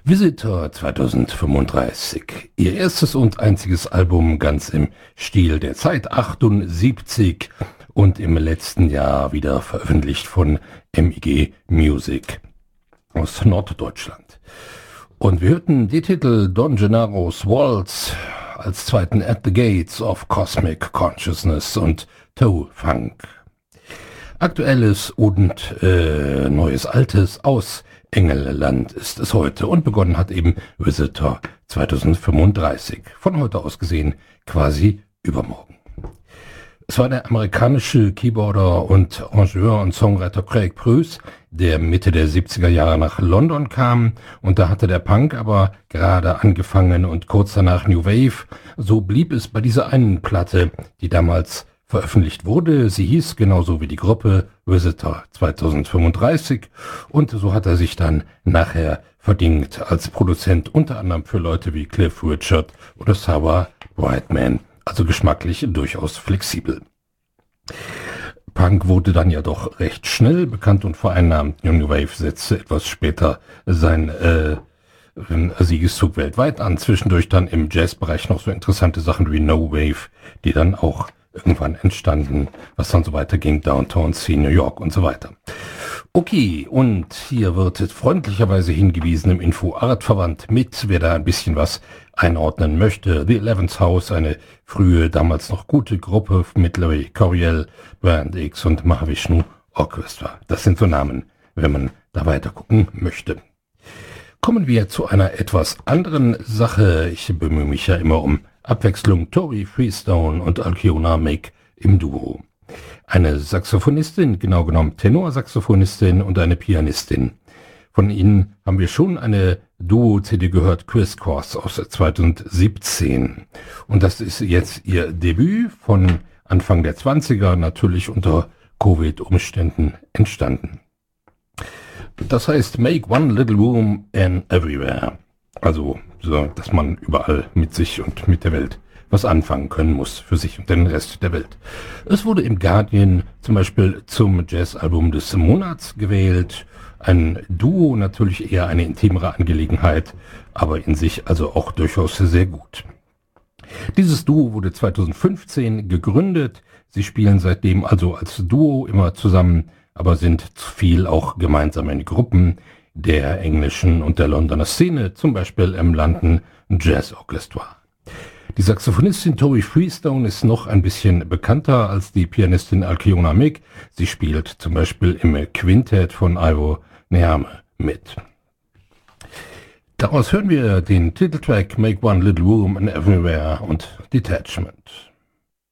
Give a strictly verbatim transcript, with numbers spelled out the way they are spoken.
Visitor zweitausendfünfunddreißig, ihr erstes und einziges Album ganz im Stil der Zeit, achtundsiebzig und im letzten Jahr wieder veröffentlicht von M I G Music aus Norddeutschland. Und wir hörten die Titel Don Gennaro's Waltz, als zweiten At the Gates of Cosmic Consciousness und Toe Funk. Aktuelles und äh, Neues Altes aus Engelland ist es heute und begonnen hat eben Visitor zweitausendfünfunddreißig. Von heute aus gesehen quasi übermorgen. Es war der amerikanische Keyboarder und Arrangeur und Songwriter Craig Pruess, der Mitte der siebziger Jahre nach London kam, und da hatte der Punk aber gerade angefangen und kurz danach New Wave. So blieb es bei dieser einen Platte, die damals veröffentlicht wurde. Sie hieß genauso wie die Gruppe Visitor zweitausendfünfunddreißig, und so hat er sich dann nachher verdient als Produzent, unter anderem für Leute wie Cliff Richard oder Sarah Brightman, also geschmacklich durchaus flexibel. Punk wurde dann ja doch recht schnell bekannt und vereinnahmt. New Wave setzte etwas später sein äh, Siegeszug weltweit an. Zwischendurch dann im Jazzbereich noch so interessante Sachen wie No Wave, die dann auch irgendwann entstanden, was dann so weiterging, Downtown Scene, New York und so weiter. Okay, und hier wird freundlicherweise hingewiesen im Info Artverwandt mit, wer da ein bisschen was einordnen möchte. The Eleventh House, eine frühe, damals noch gute Gruppe mit Larry Coryell, Band X und Mahavishnu Orchestra. Das sind so Namen, wenn man da weiter gucken möchte. Kommen wir zu einer etwas anderen Sache. Ich bemühe mich ja immer um Abwechslung. Tori Freestone und Alkiona Mick im Duo. Eine Saxophonistin, genau genommen Tenorsaxophonistin, und eine Pianistin. Von ihnen haben wir schon eine Duo-C D gehört, Crisscross aus zweitausendsiebzehn. Und das ist jetzt ihr Debüt von Anfang der zwanziger, natürlich unter Covid-Umständen entstanden. Das heißt Make One Little Room and Everywhere. Also, so, dass man überall mit sich und mit der Welt was anfangen können muss, für sich und den Rest der Welt. Es wurde im Guardian zum Beispiel zum Jazzalbum des Monats gewählt. Ein Duo, natürlich eher eine intimere Angelegenheit, aber in sich also auch durchaus sehr gut. Dieses Duo wurde zweitausendfünfzehn gegründet. Sie spielen seitdem also als Duo immer zusammen, aber sind viel auch gemeinsam in Gruppen der englischen und der Londoner Szene, zum Beispiel im London Jazz Orchestra. Die Saxophonistin Tori Freestone ist noch ein bisschen bekannter als die Pianistin Alkiona Mick. Sie spielt zum Beispiel im Quintett von Ivo Neame mit. Daraus hören wir den Titeltrack Make One Little Room and Everywhere und Detachment.